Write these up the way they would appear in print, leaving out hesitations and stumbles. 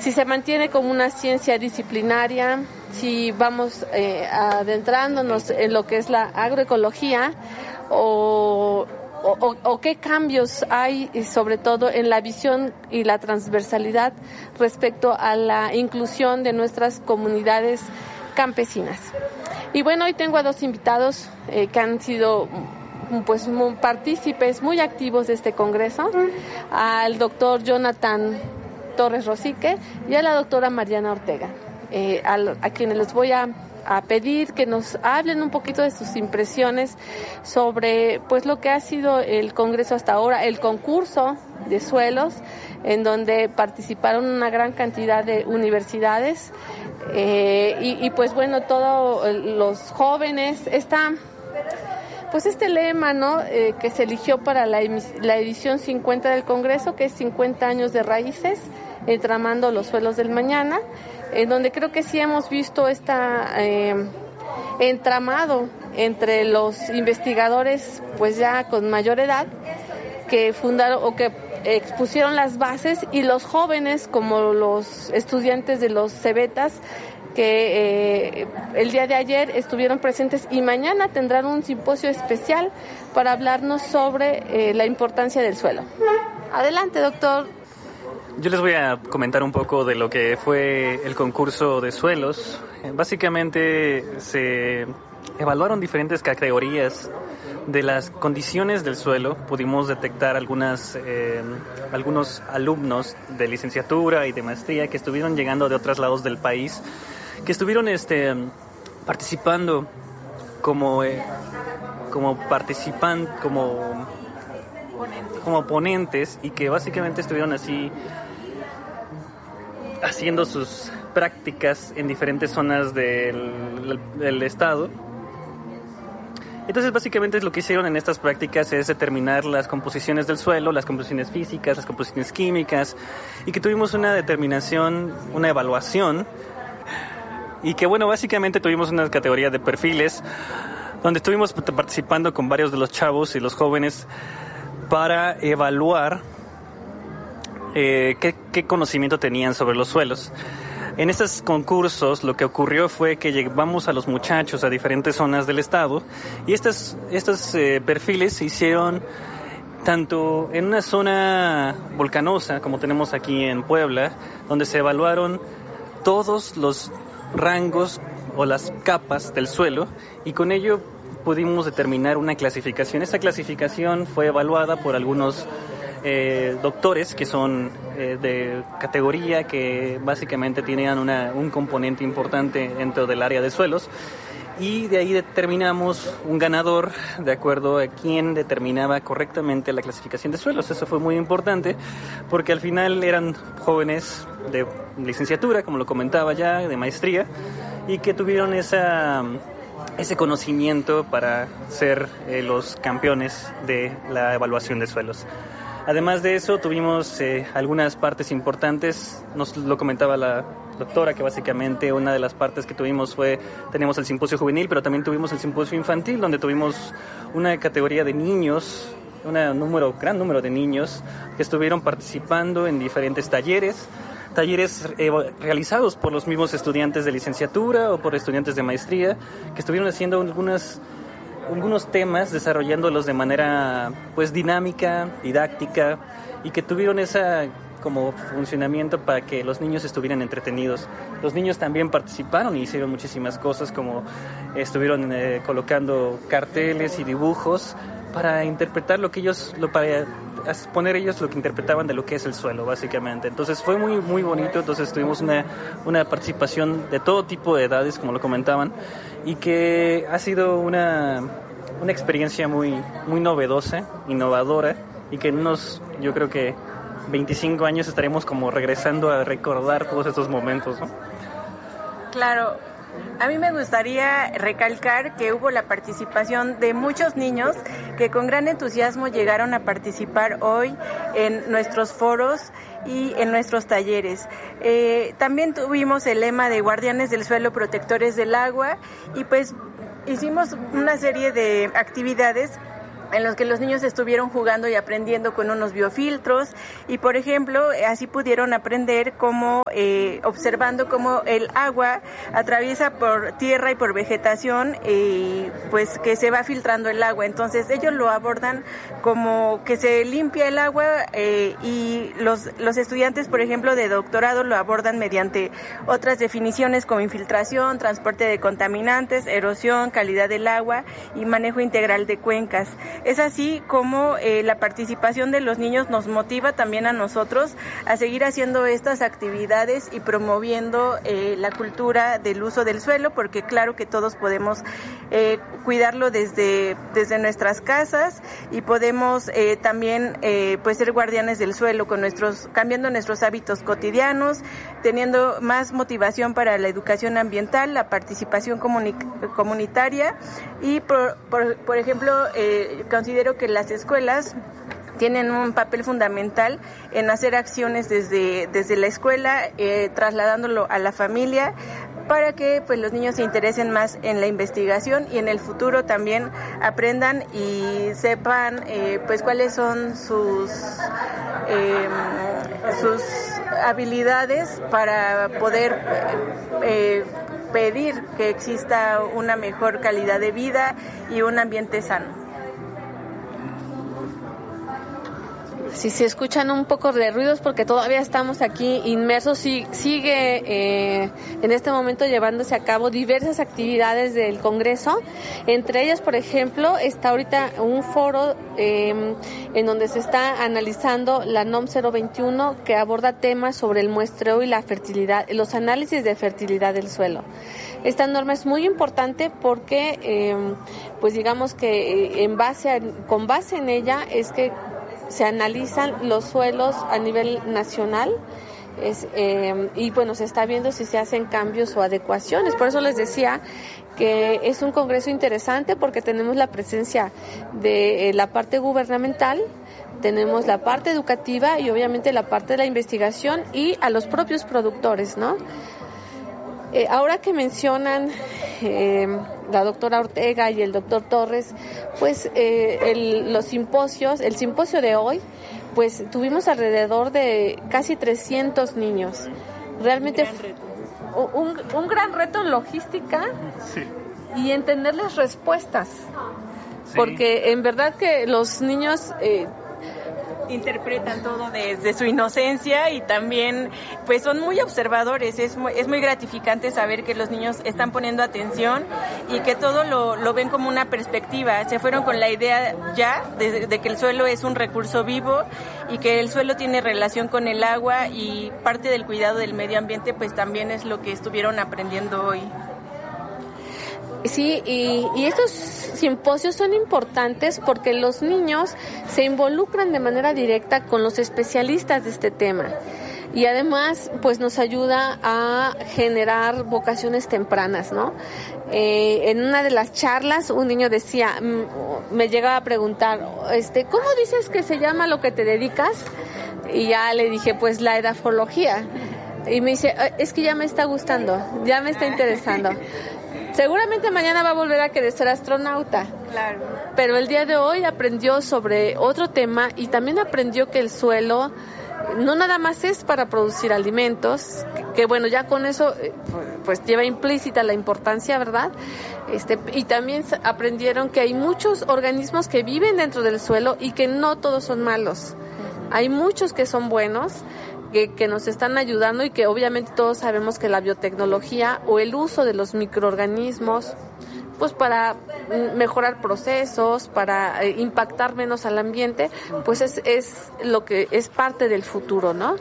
si se mantiene como una ciencia disciplinaria, si vamos adentrándonos en lo que es la agroecología o qué cambios hay, y sobre todo en la visión y la transversalidad respecto a la inclusión de nuestras comunidades campesinas. Y bueno, hoy tengo a dos invitados que han sido pues partícipes muy activos de este congreso, al doctor Jonathan Torres Rosique y a la doctora Mariana Ortega, a quienes les voy a pedir que nos hablen un poquito de sus impresiones sobre pues lo que ha sido el congreso hasta ahora, el concurso de suelos, en donde participaron una gran cantidad de universidades y pues bueno, todos los jóvenes, este lema, ¿no? Que se eligió para la edición 50 del Congreso, que es 50 años de raíces, entramando los suelos del mañana, en donde creo que sí hemos visto entramado entre los investigadores pues ya con mayor edad, que fundaron o que expusieron las bases, y los jóvenes como los estudiantes de los Cebetas, que el día de ayer estuvieron presentes y mañana tendrán un simposio especial para hablarnos sobre la importancia del suelo. Adelante, doctor. Yo les voy a comentar un poco de lo que fue el concurso de suelos. Básicamente se evaluaron diferentes categorías de las condiciones del suelo. Pudimos detectar algunos alumnos de licenciatura y de maestría que estuvieron llegando de otros lados del país, que estuvieron participando como ponentes, y que básicamente estuvieron así haciendo sus prácticas en diferentes zonas del estado. Entonces básicamente lo que hicieron en estas prácticas es determinar las composiciones del suelo, las composiciones físicas, las composiciones químicas, y que tuvimos una determinación, una evaluación, y que bueno, básicamente tuvimos una categoría de perfiles donde estuvimos participando con varios de los chavos y los jóvenes para evaluar qué conocimiento tenían sobre los suelos. En estos concursos lo que ocurrió fue que llevamos a los muchachos a diferentes zonas del estado, y estos perfiles se hicieron tanto en una zona volcanosa como tenemos aquí en Puebla, donde se evaluaron todos los rangos o las capas del suelo, y con ello pudimos determinar una clasificación. Esa clasificación fue evaluada por algunos doctores que son de categoría, que básicamente tenían un componente importante dentro del área de suelos, y de ahí determinamos un ganador de acuerdo a quién determinaba correctamente la clasificación de suelos. Eso fue muy importante porque al final eran jóvenes de licenciatura, como lo comentaba ya, de maestría, y que tuvieron ese conocimiento para ser los campeones de la evaluación de suelos. Además de eso, tuvimos algunas partes importantes. Nos lo comentaba la doctora, que básicamente una de las partes que tenemos el simposio juvenil, pero también tuvimos el simposio infantil, donde tuvimos una categoría de niños, gran número de niños que estuvieron participando en diferentes talleres realizados por los mismos estudiantes de licenciatura o por estudiantes de maestría, que estuvieron haciendo algunos temas, desarrollándolos de manera pues dinámica, didáctica, y que tuvieron esa como funcionamiento para que los niños estuvieran entretenidos. Los niños también participaron y hicieron muchísimas cosas, como estuvieron colocando carteles y dibujos para interpretar para exponer ellos lo que interpretaban de lo que es el suelo, básicamente. Entonces fue muy, muy bonito. Entonces tuvimos una participación de todo tipo de edades, como lo comentaban, y que ha sido una experiencia muy, muy novedosa, innovadora, y que yo creo que 25 años estaremos como regresando a recordar todos estos momentos, ¿no? Claro. A mí me gustaría recalcar que hubo la participación de muchos niños que con gran entusiasmo llegaron a participar hoy en nuestros foros y en nuestros talleres. También tuvimos el lema de Guardianes del Suelo, Protectores del Agua, y pues hicimos una serie de actividades en los que los niños estuvieron jugando y aprendiendo con unos biofiltros y, por ejemplo, así pudieron aprender cómo, observando cómo el agua atraviesa por tierra y por vegetación, pues que se va filtrando el agua. Entonces ellos lo abordan como que se limpia el agua, y los estudiantes, por ejemplo, de doctorado lo abordan mediante otras definiciones como infiltración, transporte de contaminantes, erosión, calidad del agua y manejo integral de cuencas. Es así como la participación de los niños nos motiva también a nosotros a seguir haciendo estas actividades y promoviendo la cultura del uso del suelo, porque claro que todos podemos cuidarlo desde nuestras casas y podemos también pues ser guardianes del suelo cambiando nuestros hábitos cotidianos, teniendo más motivación para la educación ambiental, la participación comunitaria y por ejemplo considero que las escuelas tienen un papel fundamental en hacer acciones desde la escuela, trasladándolo a la familia, para que pues los niños se interesen más en la investigación y en el futuro también aprendan y sepan pues cuáles son sus habilidades para poder pedir que exista una mejor calidad de vida y un ambiente sano. Si se escuchan un poco de ruidos porque todavía estamos aquí inmersos, sigue en este momento llevándose a cabo diversas actividades del Congreso. Entre ellas, por ejemplo, está ahorita un foro en donde se está analizando la NOM 021, que aborda temas sobre el muestreo y la fertilidad, los análisis de fertilidad del suelo. Esta norma es muy importante porque, pues digamos que con base en ella es que se analizan los suelos a nivel nacional y bueno, se está viendo si se hacen cambios o adecuaciones. Por eso les decía que es un congreso interesante porque tenemos la presencia de la parte gubernamental, tenemos la parte educativa y obviamente la parte de la investigación y a los propios productores, ¿no? Ahora que mencionan la doctora Ortega y el doctor Torres, pues el simposio de hoy, pues tuvimos alrededor de casi 300 niños. Realmente un gran reto en logística, sí, y entenderles respuestas, sí, porque en verdad que los niños interpretan todo desde su inocencia y también pues son muy observadores. Es muy gratificante saber que los niños están poniendo atención y que todo lo ven como una perspectiva. Se fueron con la idea ya de que el suelo es un recurso vivo y que el suelo tiene relación con el agua, y parte del cuidado del medio ambiente pues también es lo que estuvieron aprendiendo hoy. Sí, y estos simposios son importantes porque los niños se involucran de manera directa con los especialistas de este tema y además pues nos ayuda a generar vocaciones tempranas, ¿no? En una de las charlas un niño decía, me llegaba a preguntar, ¿cómo dices que se llama lo que te dedicas? Y ya le dije, pues la edafología. Y me dice, es que ya me está gustando, ya me está interesando. Seguramente mañana va a volver a querer ser astronauta. Claro. Pero el día de hoy aprendió sobre otro tema y también aprendió que el suelo no nada más es para producir alimentos, que bueno, ya con eso pues lleva implícita la importancia, ¿verdad? Y también aprendieron que hay muchos organismos que viven dentro del suelo y que no todos son malos. Hay muchos que son buenos, que nos están ayudando y que obviamente todos sabemos que la biotecnología o el uso de los microorganismos, pues para mejorar procesos, para impactar menos al ambiente, pues es lo que es parte del futuro, ¿no?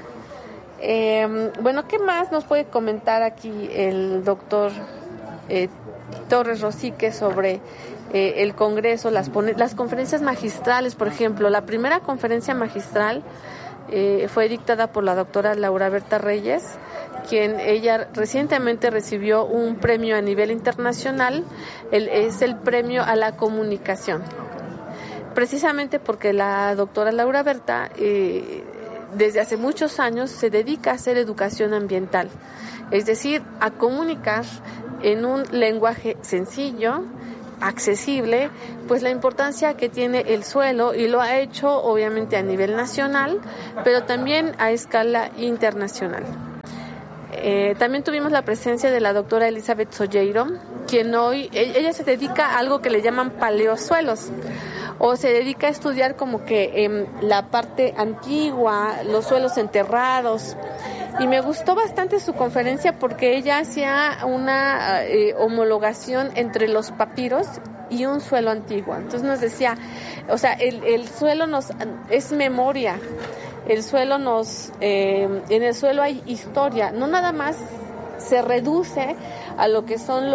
Bueno, ¿qué más nos puede comentar aquí el doctor Torres Rosique sobre el Congreso, las conferencias magistrales? Por ejemplo, la primera conferencia magistral fue dictada por la doctora Laura Berta Reyes, ella recientemente recibió un premio a nivel internacional, es el premio a la comunicación, precisamente porque la doctora Laura Berta desde hace muchos años se dedica a hacer educación ambiental, es decir, a comunicar en un lenguaje sencillo accesible, pues la importancia que tiene el suelo, y lo ha hecho obviamente a nivel nacional, pero también a escala internacional. También tuvimos la presencia de la doctora Elizabeth Solleiro, quien hoy, ella se dedica a algo que le llaman paleosuelos, o se dedica a estudiar como que la parte antigua, los suelos enterrados. Y me gustó bastante su conferencia porque ella hacía una homologación entre los papiros y un suelo antiguo. Entonces nos decía, o sea, el suelo es memoria. El suelo en el suelo hay historia. No nada más se reduce a lo que son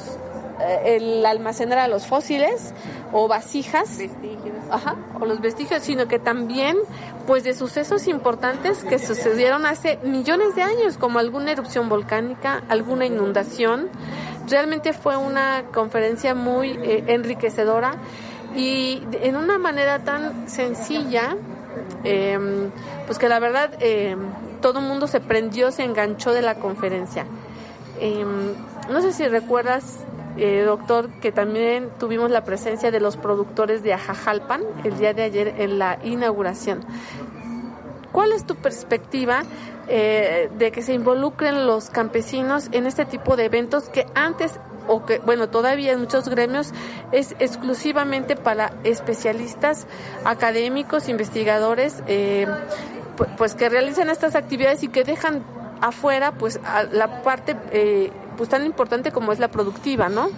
el almacenar a los fósiles o vasijas, vestigios. O los vestigios, sino que también pues de sucesos importantes que sucedieron hace millones de años, como alguna erupción volcánica, alguna inundación. Realmente fue una conferencia muy enriquecedora y en una manera tan sencilla, pues que la verdad todo el mundo se prendió, se enganchó de la conferencia. No sé si recuerdas, doctor, que también tuvimos la presencia de los productores de Ajajalpan el día de ayer en la inauguración. ¿Cuál es tu perspectiva de que se involucren los campesinos en este tipo de eventos que antes, o que, bueno, todavía en muchos gremios es exclusivamente para especialistas, académicos, investigadores, pues que realizan estas actividades y que dejan afuera pues a la parte pues tan importante como es la productiva, ¿no?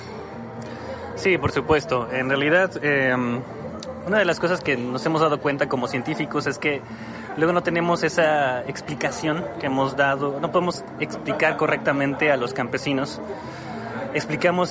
Sí, por supuesto. En realidad, una de las cosas que nos hemos dado cuenta como científicos es que luego no tenemos esa explicación que hemos dado, no podemos explicar correctamente a los campesinos. Explicamos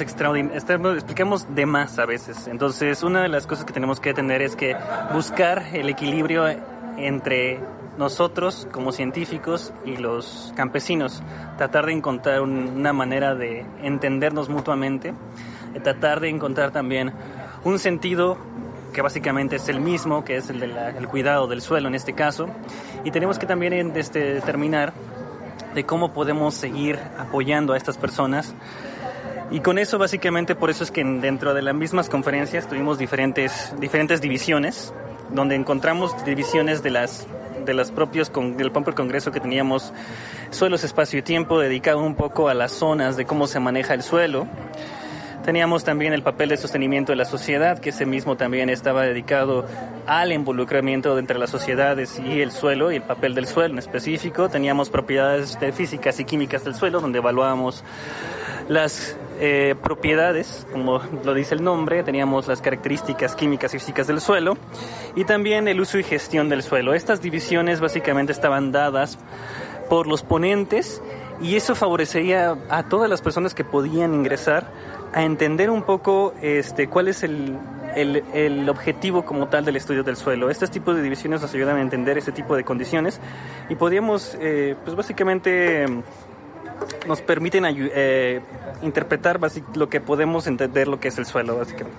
de más a veces. Entonces, una de las cosas que tenemos que tener es que buscar el equilibrio entre nosotros como científicos y los campesinos, tratar de encontrar una manera de entendernos mutuamente, tratar de encontrar también un sentido que básicamente es el mismo, que es el cuidado del suelo en este caso, y tenemos que también determinar de cómo podemos seguir apoyando a estas personas. Y con eso básicamente, por eso es que dentro de las mismas conferencias tuvimos diferentes divisiones, donde encontramos divisiones del propio congreso, que teníamos suelos, espacio y tiempo, dedicado un poco a las zonas de cómo se maneja el suelo. Teníamos también el papel de sostenimiento de la sociedad, que ese mismo también estaba dedicado al involucramiento entre las sociedades y el suelo, y el papel del suelo en específico. Teníamos propiedades físicas y químicas del suelo, donde evaluábamos las propiedades, como lo dice el nombre. Teníamos las características químicas y físicas del suelo, y también el uso y gestión del suelo. Estas divisiones básicamente estaban dadas por los ponentes, y eso favorecería a todas las personas que podían ingresar a entender un poco cuál es el objetivo como tal del estudio del suelo. Estos tipos de divisiones nos ayudan a entender ese tipo de condiciones, y podíamos, pues básicamente, nos permiten interpretar lo que podemos entender lo que es el suelo, básicamente.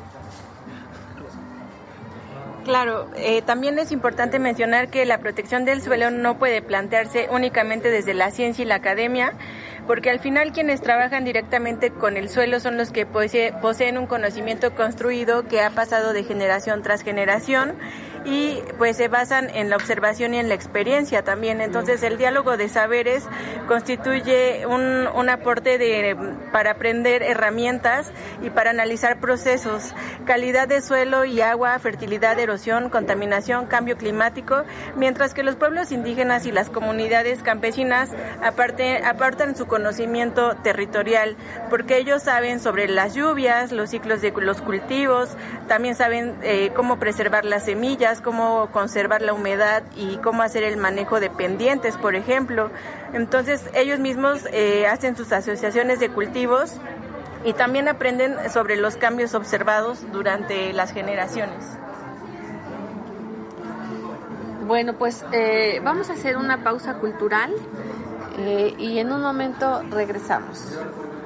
Claro, también es importante mencionar que la protección del suelo no puede plantearse únicamente desde la ciencia y la academia, porque al final quienes trabajan directamente con el suelo son los que poseen un conocimiento construido que ha pasado de generación tras generación, y pues se basan en la observación y en la experiencia también. Entonces el diálogo de saberes constituye un aporte para aprender herramientas y para analizar procesos, calidad de suelo y agua, fertilidad, erosión, contaminación, cambio climático, mientras que los pueblos indígenas y las comunidades campesinas aportan su conocimiento territorial, porque ellos saben sobre las lluvias, los ciclos de los cultivos, también saben cómo preservar las semillas, cómo conservar la humedad y cómo hacer el manejo de pendientes, por ejemplo. Entonces ellos mismos hacen sus asociaciones de cultivos y también aprenden sobre los cambios observados durante las generaciones. Bueno, pues vamos a hacer una pausa cultural y en un momento regresamos.